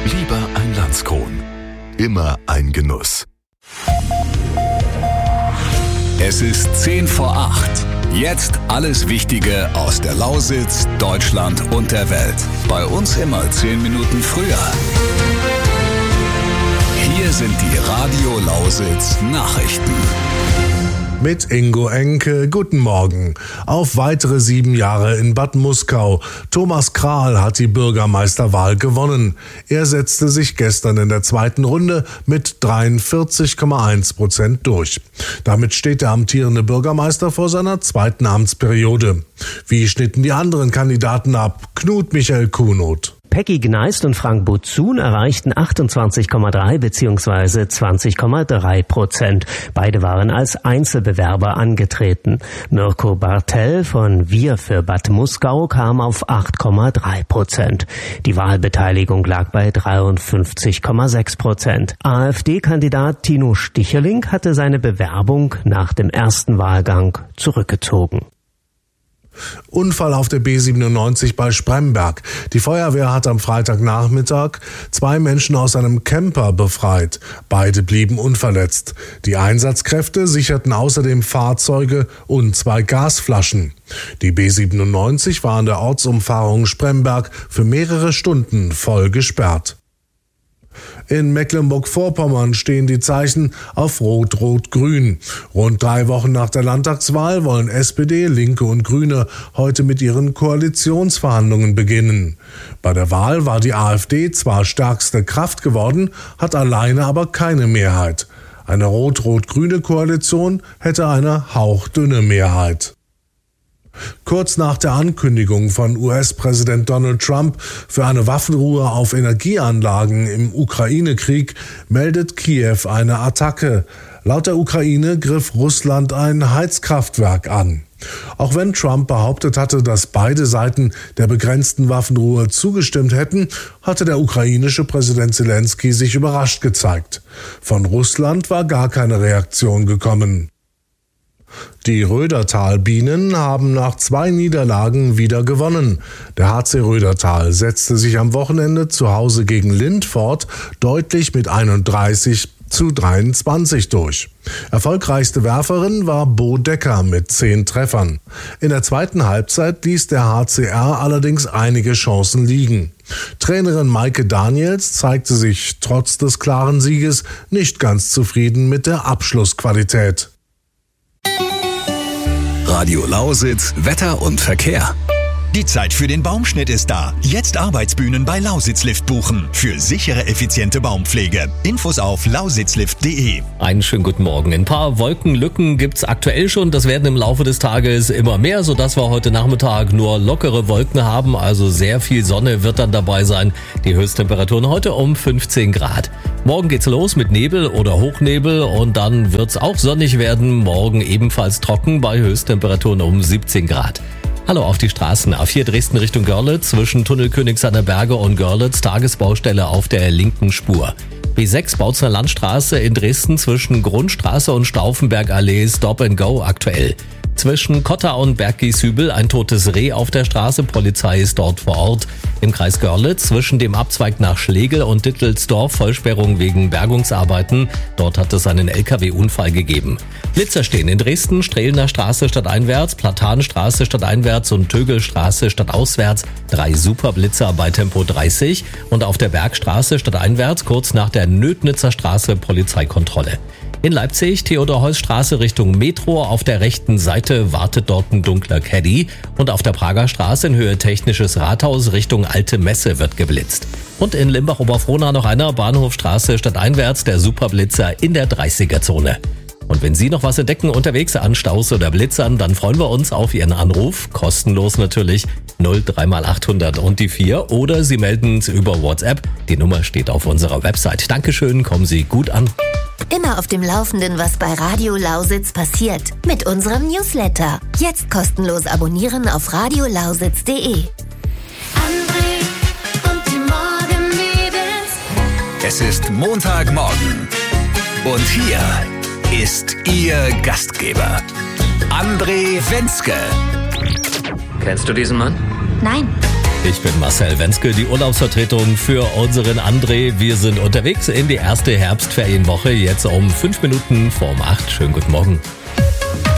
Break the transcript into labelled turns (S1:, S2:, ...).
S1: Lieber ein Landskron. Immer ein Genuss.
S2: Es ist 7:50. Jetzt alles Wichtige aus der Lausitz, Deutschland und der Welt. Bei uns immer 10 Minuten früher. Hier sind die Radio Lausitz Nachrichten.
S3: Mit Ingo Enke, guten Morgen. Auf weitere 7 Jahre in Bad Muskau. Thomas Krahl hat die Bürgermeisterwahl gewonnen. Er setzte sich gestern in der zweiten Runde mit 43,1% durch. Damit steht der amtierende Bürgermeister vor seiner zweiten Amtsperiode. Wie schnitten die anderen Kandidaten ab? Knut Michael Kuhnot.
S4: Peggy Gneist und Frank Buzun erreichten 28,3 bzw. 20,3%. Beide waren als Einzelbewerber angetreten. Mirko Bartell von Wir für Bad Muskau kam auf 8,3%. Die Wahlbeteiligung lag bei 53,6%. AfD-Kandidat Tino Sticherling hatte seine Bewerbung nach dem ersten Wahlgang zurückgezogen.
S3: Unfall auf der B97 bei Spremberg. Die Feuerwehr hat am Freitagnachmittag 2 Menschen aus einem Camper befreit. Beide blieben unverletzt. Die Einsatzkräfte sicherten außerdem Fahrzeuge und 2 Gasflaschen. Die B97 war an der Ortsumfahrung Spremberg für mehrere Stunden voll gesperrt. In Mecklenburg-Vorpommern stehen die Zeichen auf Rot-Rot-Grün. Rund 3 Wochen nach der Landtagswahl wollen SPD, Linke und Grüne heute mit ihren Koalitionsverhandlungen beginnen. Bei der Wahl war die AfD zwar stärkste Kraft geworden, hat alleine aber keine Mehrheit. Eine rot-rot-grüne Koalition hätte eine hauchdünne Mehrheit. Kurz nach der Ankündigung von US-Präsident Donald Trump für eine Waffenruhe auf Energieanlagen im Ukraine-Krieg meldet Kiew eine Attacke. Laut der Ukraine griff Russland ein Heizkraftwerk an. Auch wenn Trump behauptet hatte, dass beide Seiten der begrenzten Waffenruhe zugestimmt hätten, hatte der ukrainische Präsident Zelensky sich überrascht gezeigt. Von Russland war gar keine Reaktion gekommen. Die Rödertal-Bienen haben nach 2 Niederlagen wieder gewonnen. Der HC Rödertal setzte sich am Wochenende zu Hause gegen Lindfort deutlich mit 31:23 durch. Erfolgreichste Werferin war Bo Decker mit 10 Treffern. In der zweiten Halbzeit ließ der HCR allerdings einige Chancen liegen. Trainerin Maike Daniels zeigte sich trotz des klaren Sieges nicht ganz zufrieden mit der Abschlussqualität.
S2: Radio Lausitz, Wetter und Verkehr.
S5: Die Zeit für den Baumschnitt ist da. Jetzt Arbeitsbühnen bei Lausitzlift buchen. Für sichere, effiziente Baumpflege. Infos auf lausitzlift.de.
S6: Einen schönen guten Morgen. Ein paar Wolkenlücken gibt's aktuell schon. Das werden im Laufe des Tages immer mehr, sodass wir heute Nachmittag nur lockere Wolken haben. Also sehr viel Sonne wird dann dabei sein. Die Höchsttemperaturen heute um 15 Grad. Morgen geht's los mit Nebel oder Hochnebel und dann wird's auch sonnig werden. Morgen ebenfalls trocken bei Höchsttemperaturen um 17 Grad. Hallo auf die Straßen. A4 Dresden Richtung Görlitz zwischen Tunnel Königshainer Berge und Görlitz Tagesbaustelle auf der linken Spur. B6 Bautzner Landstraße in Dresden zwischen Grundstraße und Stauffenbergallee Stop and Go aktuell. Zwischen Kotter und Berggieshübel ein totes Reh auf der Straße, Polizei ist dort vor Ort. Im Kreis Görlitz zwischen dem Abzweig nach Schlegel und Dittelsdorf Vollsperrung wegen Bergungsarbeiten. Dort hat es einen LKW-Unfall gegeben. Blitzer stehen in Dresden, Strehlener Straße stadteinwärts, Platanstraße stadteinwärts und Tögelstraße stadtauswärts. 3 Superblitzer bei Tempo 30 und auf der Bergstraße stadteinwärts kurz nach der Nödnitzer Straße Polizeikontrolle. In Leipzig, Theodor-Heuss-Straße Richtung Metro, auf der rechten Seite wartet dort ein dunkler Caddy und auf der Prager Straße in Höhe Technisches Rathaus Richtung Alte Messe wird geblitzt. Und in Limbach-Oberfrohna noch einer Bahnhofstraße stadteinwärts, der Superblitzer in der 30er-Zone. Und wenn Sie noch was entdecken unterwegs an Staus oder Blitzern, dann freuen wir uns auf Ihren Anruf, kostenlos natürlich, 03x800 und die 4 oder Sie melden es über WhatsApp. Die Nummer steht auf unserer Website. Dankeschön, kommen Sie gut an.
S7: Immer auf dem Laufenden, was bei Radio Lausitz passiert. Mit unserem Newsletter. Jetzt kostenlos abonnieren auf radiolausitz.de.
S8: André und die Morgenmädels.
S2: Es ist Montagmorgen und hier ist Ihr Gastgeber, André Wenzke.
S9: Kennst du diesen Mann?
S7: Nein.
S6: Ich bin Marcel Wenzke, die Urlaubsvertretung für unseren André. Wir sind unterwegs in die erste Herbstferienwoche, jetzt um 5 Minuten vor 8. Schönen guten Morgen.